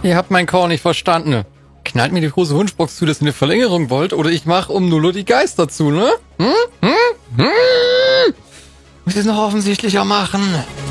Ihr habt meinen Call nicht verstanden. Knallt mir die große Wunschbox zu, dass ihr eine Verlängerung wollt, oder ich mach um 0 Uhr die Geister zu, ne? Muss ich es noch offensichtlicher machen?